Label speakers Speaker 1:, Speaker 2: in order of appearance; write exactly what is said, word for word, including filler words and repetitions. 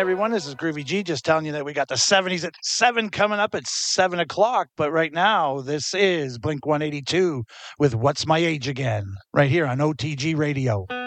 Speaker 1: everyone. This is Groovy G, just telling you that we got the seventies at seven coming up at seven o'clock. But right now, this is Blink one eighty-two with What's My Age Again, right here on O T G Radio.